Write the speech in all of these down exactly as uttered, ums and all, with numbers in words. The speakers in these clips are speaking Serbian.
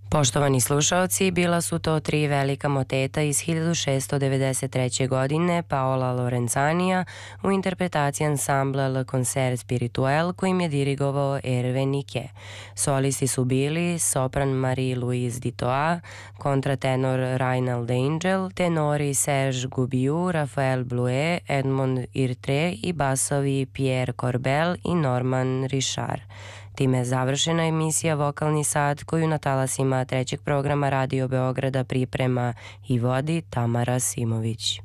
Poštovani slušaoci, bila su to tri velika moteta iz hiljadu šeststo devedeset treće. godine Paola Lorenzanija u interpretaciji ansambla Le Concert Spirituel kojim je dirigovao Hervé Niquet. Solisti su bili sopran Marie-Louise Ditoa, kontratenor Reinald Angel, tenori Serge Gubiu, Raphael Bluet, Edmond Irtre i basovi Pierre Corbel i Norman Richard. Time je završena emisija Vokalni sat koju na talasima trećeg programa Radio Beograda priprema i vodi Tamara Simović.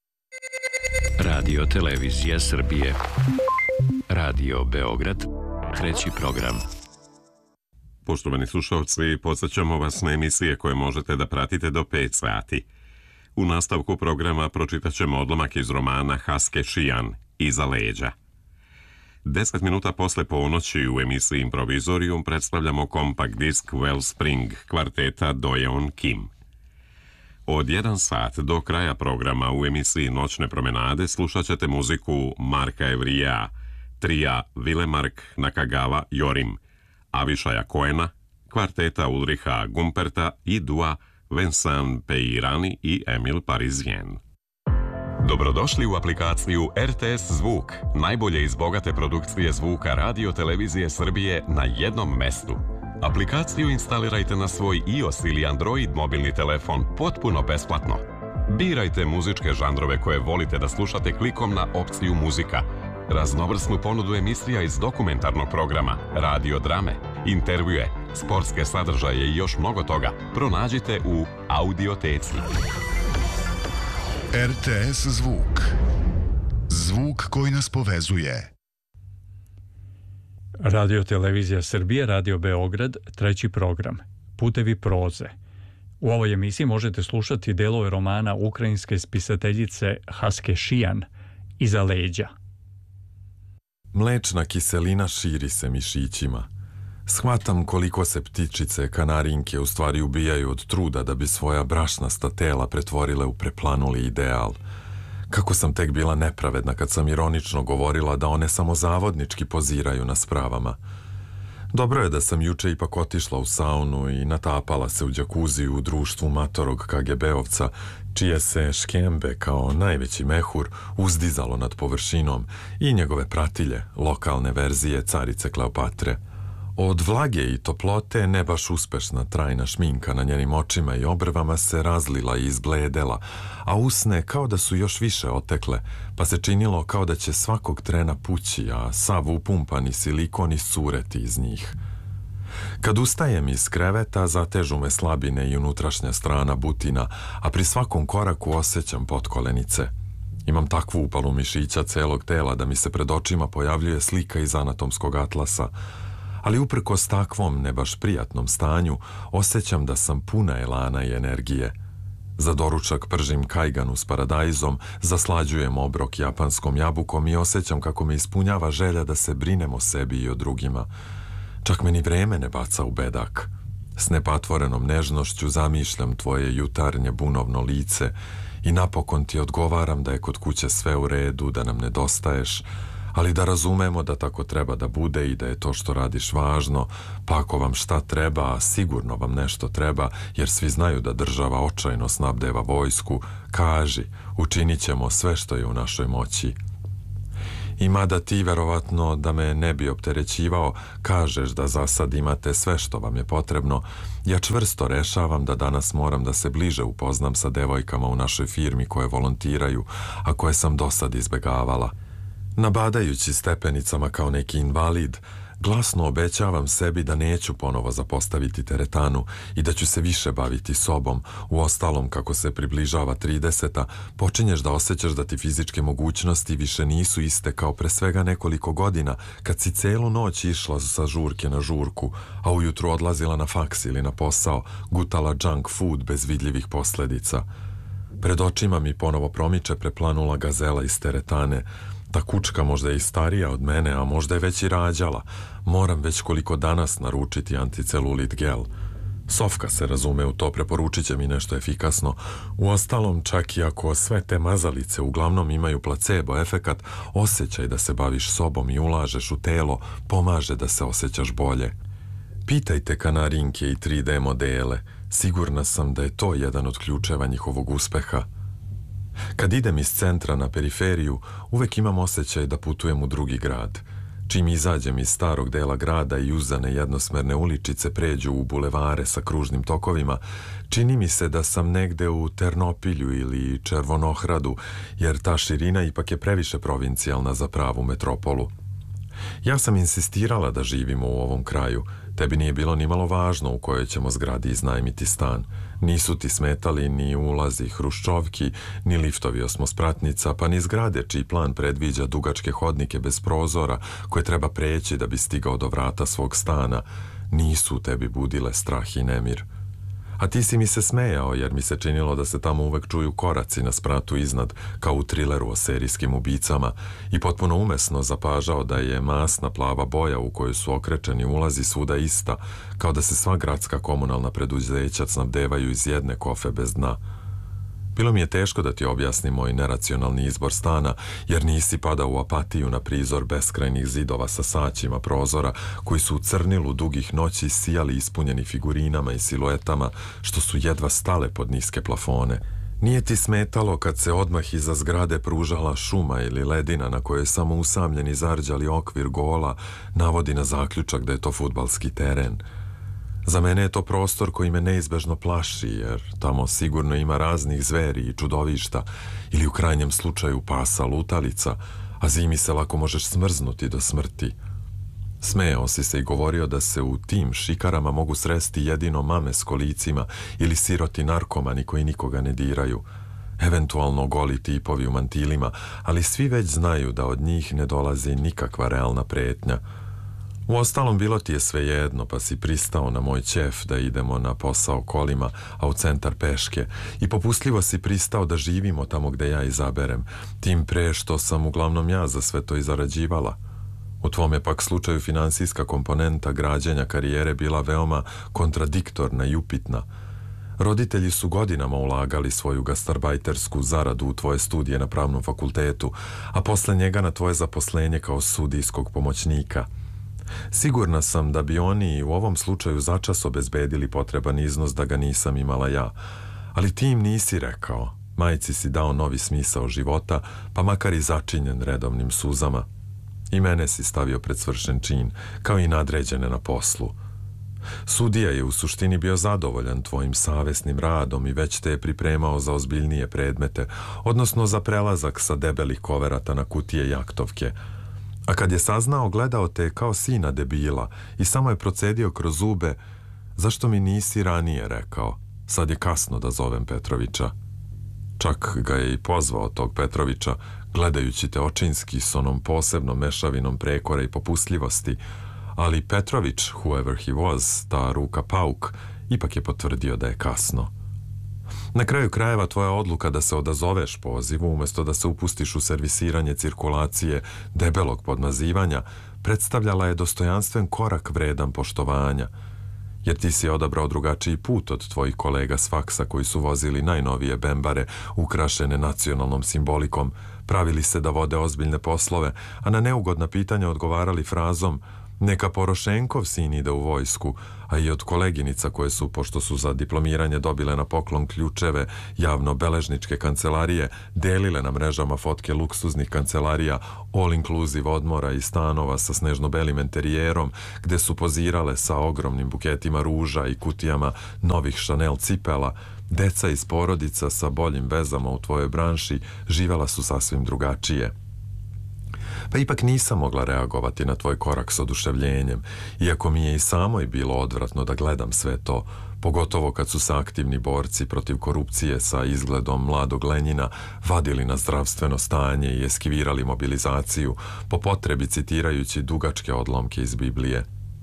Radio Televizija Srbije. Radio Beograd, treći program. Poštovani slušalci, podsjećamo vas na emisije koje možete da pratite do pet sati. U nastavku programa pročitat ćemo odlomak iz romana Haske Šijan, Iza leđa. Deset minuta posle ponoći u emisiji Improvizorium predstavljamo kompakt disk Wellspring kvarteta Dojeon Kim. Od jedan sat do kraja programa u emisiji Noćne promenade slušat ćete muziku Marka Evrija, trija Vilemark, Nakagawa, Jorim, Avišaja Koena, kvarteta Ulriha Gumperta i dua Vincent Peirani i Emil Parisien. Dobrodošli u aplikaciju R T S Zvuk, najbolje iz bogate produkcije zvuka Radio Televizije Srbije na jednom mestu. Aplikaciju instalirajte na svoj iOS ili Android mobilni telefon potpuno besplatno. Birajte muzičke žanrove koje volite da slušate klikom na opciju muzika. Raznovrsnu ponudu emisija iz dokumentarnog programa, radio drame, intervjue, sportske sadržaje i još mnogo toga pronađite u Audioteci. R T S Zvuk. Zvuk koji nas povezuje. Radio Televizija Srbije, Radio Beograd, treći program. Putevi proze. U ovoj emisiji možete slušati delove romana ukrajinske spisateljice Haske Šijan, Iza leđa. Mlečna kiselina širi se mišićima. Shvatam koliko se ptičice, kanarinke u stvari ubijaju od truda da bi svoja brašnasta tela pretvorile u preplanuli ideal. Kako sam tek bila nepravedna kad sam ironično govorila da one samo zavodnički poziraju na spravama. Dobro je da sam juče ipak otišla u saunu i natapala se u đakuziju u društvu matorog K G B-ovca, čije se škembe kao najveći mehur uzdizalo nad površinom i njegove pratilje, lokalne verzije carice Kleopatre. Od vlage i toplote ne baš uspešna trajna šminka na njenim očima i obrvama se razlila i izbledela, a usne kao da su još više otekle, pa se činilo kao da će svakog trena pući, a sav upumpani silikon iscureti iz njih. Kad ustajem iz kreveta, zatežu me slabine i unutrašnja strana butina, a pri svakom koraku osjećam potkolenice. Imam takvu upalu mišića celog tela da mi se pred očima pojavljuje slika iz anatomskog atlasa, ali uprkos takvom ne baš prijatnom stanju osjećam da sam puna elana i energije. Za doručak pržim kajganu s paradajzom, zaslađujem obrok japanskom jabukom i osjećam kako me ispunjava želja da se brinem o sebi i o drugima. Čak me ni vreme ne baca u bedak. S nepatvorenom nežnošću zamišljam tvoje jutarnje bunovno lice i napokon ti odgovaram da je kod kuće sve u redu, da nam nedostaješ, ali da razumemo da tako treba da bude i da je to što radiš važno, pa ako vam šta treba, a sigurno vam nešto treba, jer svi znaju da država očajno snabdeva vojsku, kaži, učinit ćemo sve što je u našoj moći. I mada ti verovatno da me ne bi opterećivao, kažeš da za sad imate sve što vam je potrebno, ja čvrsto rešavam da danas moram da se bliže upoznam sa devojkama u našoj firmi koje volontiraju, a koje sam do sad izbegavala. Nabadajući stepenicama kao neki invalid, glasno obećavam sebi da neću ponovo zapostaviti teretanu i da ću se više baviti sobom. Uostalom, kako se približava trideseta, počinješ da osjećaš da ti fizičke mogućnosti više nisu iste kao pre svega nekoliko godina, kad si celu noć išla sa žurke na žurku, a ujutru odlazila na faks ili na posao, gutala junk food bez vidljivih posledica. Pred očima mi ponovo promiče preplanula gazela iz teretane. Ta kučka možda je i starija od mene, a možda je već i rađala. Moram već koliko danas naručiti anticelulit gel. Sofka se razume u to, preporučit će mi nešto efikasno. Uostalom, čak i ako sve te mazalice uglavnom imaju placebo efekat, osjećaj da se baviš sobom i ulažeš u telo pomaže da se osjećaš bolje. Pitajte Kanarinke i tri D modele. Sigurna sam da je to jedan od ključeva njihovog uspeha. Kad idem iz centra na periferiju, uvek imam osjećaj da putujem u drugi grad. Čim izađem iz starog dela grada i uzane jednosmerne uličice pređu u bulevare sa kružnim tokovima, čini mi se da sam negde u Ternopilju ili Červonohradu, jer ta širina ipak je previše provincijalna za pravu metropolu. Ja sam insistirala da živimo u ovom kraju. Tebi nije bilo ni malo važno u kojoj ćemo zgradi iznajmiti stan. Nisu ti smetali ni ulazi hruščovki, ni liftovi osmospratnica, pa ni zgrade čiji plan predviđa dugačke hodnike bez prozora koje treba preći da bi stigao do vrata svog stana. Nisu u tebi budile strah i nemir. A ti si mi se smejao jer mi se činilo da se tamo uvek čuju koraci na spratu iznad, kao u trileru o serijskim ubicama, i potpuno umesno zapažao da je masna plava boja u kojoj su okrečeni ulazi svuda ista, kao da se sva gradska komunalna preduzeća snabdevaju iz jedne kofe bez dna. Bilo mi je teško da ti objasnim moj neracionalni izbor stana, jer nisi padao u apatiju na prizor beskrajnih zidova sa saćima prozora, koji su u crnilu dugih noći sijali ispunjeni figurinama i siluetama, što su jedva stale pod niske plafone. Nije ti smetalo kad se odmah iza zgrade pružala šuma ili ledina na kojoj samo usamljeni zarđali okvir gola navodi na zaključak da je to fudbalski teren. Za mene je to prostor koji me neizbežno plaši, jer tamo sigurno ima raznih zveri i čudovišta, ili u krajnjem slučaju pasa lutalica, a zimi se lako možeš smrznuti do smrti. Smejao si se i govorio da se u tim šikarama mogu sresti jedino mame s kolicima ili siroti narkomani koji nikoga ne diraju. Eventualno goli tipovi u mantilima, ali svi već znaju da od njih ne dolazi nikakva realna pretnja. Uostalom, bilo ti je svejedno, pa si pristao na moj ćef da idemo na posao kolima, a u centar peške, i popustljivo si pristao da živimo tamo gde ja izaberem, tim pre što sam uglavnom ja za sve to i zarađivala. U tvome pak slučaju finansijska komponenta građenja karijere bila veoma kontradiktorna i upitna. Roditelji su godinama ulagali svoju gastarbajtersku zaradu u tvoje studije na pravnom fakultetu, a posle njega na tvoje zaposlenje kao sudijskog pomoćnika. Sigurna sam da bi oni u ovom slučaju začas obezbedili potreban iznos da ga nisam imala ja, ali ti im nisi rekao. Majci si dao novi smisao života, pa makar i začinjen redovnim suzama. I mene si stavio pred svršen čin, kao i nadređene na poslu. Sudija je u suštini bio zadovoljan tvojim savesnim radom i već te je pripremao za ozbiljnije predmete, odnosno za prelazak sa debelih koverata na kutije jaktovke. A kad je saznao, gledao te kao sina debila i samo je procedio kroz zube: zašto mi nisi ranije rekao? Sad je kasno da zovem Petrovića. Čak ga je i pozvao tog Petrovića, gledajući te očinski s onom posebnom mešavinom prekora i popustljivosti, ali Petrović, whoever he was, ta ruka pauk, ipak je potvrdio da je kasno. Na kraju krajeva tvoja odluka da se odazoveš pozivu umjesto da se upustiš u servisiranje cirkulacije debelog podmazivanja predstavljala je dostojanstven korak vredan poštovanja, jer ti si odabrao drugačiji put od tvojih kolega s faksa koji su vozili najnovije bembare ukrašene nacionalnom simbolikom, pravili se da vode ozbiljne poslove, a na neugodna pitanja odgovarali frazom: neka Porošenkov sin ide u vojsku, a i od koleginica koje su, pošto su za diplomiranje dobile na poklon ključeve javno-beležničke kancelarije, delile na mrežama fotke luksuznih kancelarija, all-inclusive odmora i stanova sa snežno-belim enterijerom, gde su pozirale sa ogromnim buketima ruža i kutijama novih Chanel cipela. Deca iz porodica sa boljim vezama u tvojoj branši živela su sasvim drugačije. Pa ipak nisam mogla reagovati na tvoj korak s oduševljenjem, iako mi je i samoj bilo odvratno da gledam sve to, pogotovo kad su se aktivni borci protiv korupcije sa izgledom mladog Lenjina vadili na zdravstveno stanje i eskivirali mobilizaciju, po potrebi citirajući dugačke odlomke iz Biblije.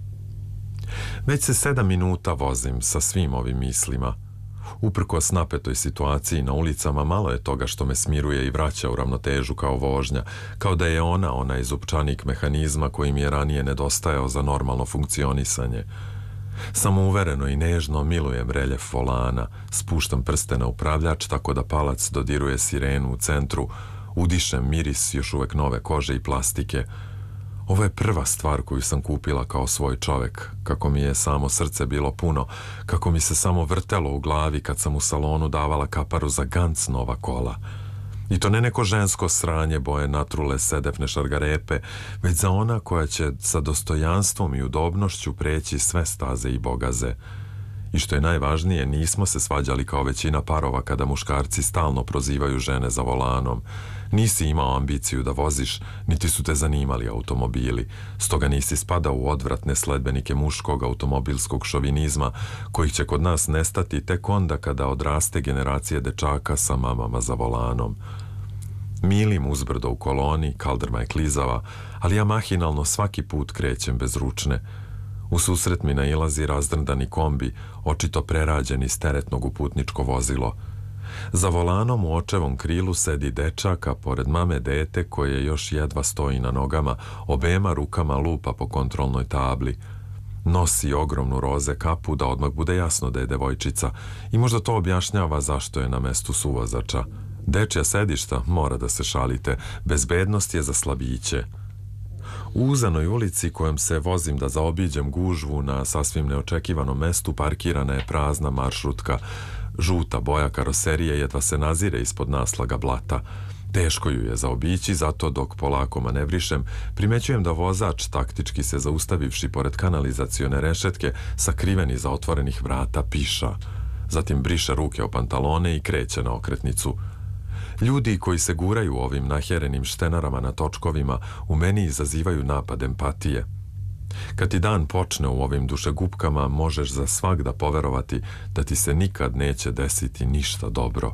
Već se sedam minuta vozim sa svim ovim mislima. Uprkos napetoj situaciji na ulicama, malo je toga što me smiruje i vraća u ravnotežu kao vožnja, kao da je ona onaj zupčanik mehanizma koji mi je ranije nedostajao za normalno funkcionisanje. Samouvereno i nežno milujem reljef volana, spuštam prste na upravljač tako da palac dodiruje sirenu u centru, udišem miris još uvek nove kože i plastike. Ovo je prva stvar koju sam kupila kao svoj čovek, kako mi je samo srce bilo puno, kako mi se samo vrtelo u glavi kad sam u salonu davala kaparu za Ganz nova kola. I to ne neko žensko sranje boje natrule sedefne šargarepe, već za ona koja će sa dostojanstvom i udobnošću preći sve staze i bogaze. I što je najvažnije, nismo se svađali kao većina parova kada muškarci stalno prozivaju žene za volanom. Nisi imao ambiciju da voziš, niti su te zanimali automobili, stoga nisi spadao u odvratne sledbenike muškog automobilskog šovinizma, kojih će kod nas nestati tek onda kada odraste generacije dečaka sa mamama za volanom. Milim uzbrdo u koloni, kaldrma je klizava, ali ja mahinalno svaki put krećem bez ručne. U susret mi nailazi razdrndani kombi, očito prerađen iz teretnog u putničko vozilo. Za volanom u očevom krilu sedi dečak, a pored mame dete koje još jedva stoji na nogama, obema rukama lupa po kontrolnoj tabli. Nosi ogromnu roze kapu da odmah bude jasno da je devojčica i možda to objašnjava zašto je na mestu suvozača. Dečja sedišta, mora da se šalite, bezbednost je za slabiće. U uzanoj ulici kojom se vozim da zaobiđem gužvu na sasvim neočekivanom mestu parkirana je prazna maršrutka. Žuta boja karoserije jedva se nazire ispod naslaga blata. Teško ju je zaobići, zato dok polako manevrišem, primećujem da vozač, taktički se zaustavivši pored kanalizacione rešetke, sakriven iza otvorenih vrata, piša. Zatim briše ruke o pantalone i kreće na okretnicu. Ljudi koji se guraju ovim naherenim štenarama na točkovima u meni izazivaju napad empatije. Kad ti dan počne u ovim dušegupkama, možeš za svagda poverovati da ti se nikad neće desiti ništa dobro.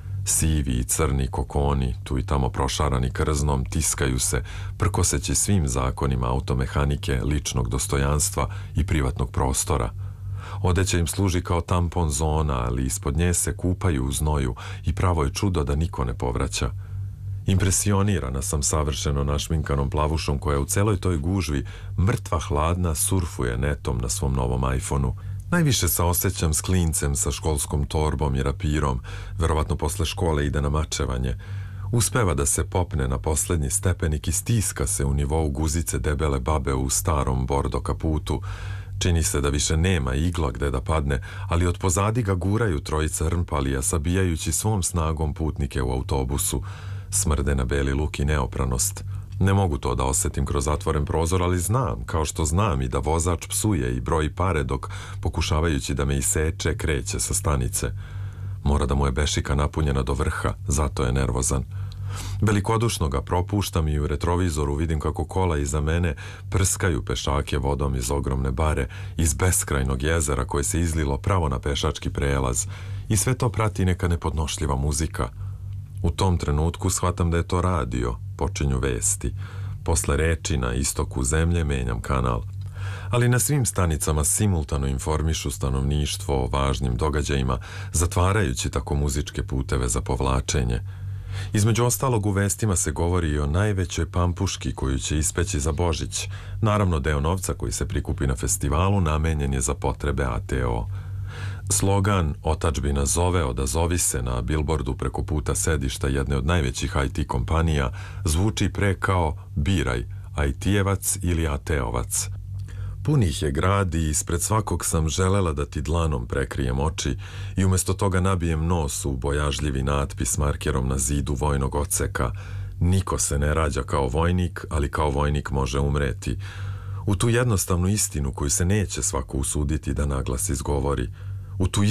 Sivi i crni kokoni, tu i tamo prošarani krznom, tiskaju se, prkoseći svim zakonima automehanike, ličnog dostojanstva i privatnog prostora. Odeća im služi kao tampon zona, ali ispod nje se kupaju u znoju i pravo je čudo da niko ne povraća. Impresionirana sam savršeno našminkanom plavušom koja u celoj toj gužvi, mrtva hladna, surfuje netom na svom novom iPhoneu. Najviše se osjećam s klincem sa školskom torbom i rapirom, verovatno posle škole ide na mačevanje. Uspeva da se popne na poslednji stepenik i stiska se u nivou guzice debele babe u starom bordo kaputu. Čini se da više nema igla gde da padne, ali od pozadi ga guraju trojica rmpalija, sabijajući svom snagom putnike u autobusu. Smrde na beli luk i neopranost. Ne mogu to da osetim kroz zatvoren prozor, ali znam, kao što znam i da vozač psuje i broji pare dok, pokušavajući da me iseče, kreće sa stanice. Mora da mu je bešika napunjena do vrha, zato je nervozan. Velikodušno ga propuštam i u retrovizoru vidim kako kola iza mene prskaju pešake vodom iz ogromne bare, iz beskrajnog jezera koje se izlilo pravo na pešački prelaz. I sve to prati neka nepodnošljiva muzika. U tom trenutku shvatam da je to radio, počinju vesti. Posle reči na istoku zemlje menjam kanal. Ali na svim stanicama simultano informišu stanovništvo o važnim događajima, zatvarajući tako muzičke puteve za povlačenje. Između ostalog u vestima se govori i o najvećoj pampuški koju će ispeći za Božić. Naravno, deo novca koji se prikupi na festivalu namenjen je za potrebe A T O. Slogan "Otadžbina zove, odazovi se" na bilbordu preko puta sedišta jedne od najvećih I T kompanija zvuči pre kao "Biraj, I T-evac ili A T ovac". Pun ih je grad i ispred svakog sam želela da ti dlanom prekrijem oči i umjesto toga nabijem nos u bojažljivi natpis markerom na zidu vojnog odseka: "Niko se ne rađa kao vojnik, ali kao vojnik može umreti." U tu jednostavnu istinu koju se neće svako usuditi da naglas izgovori. U tu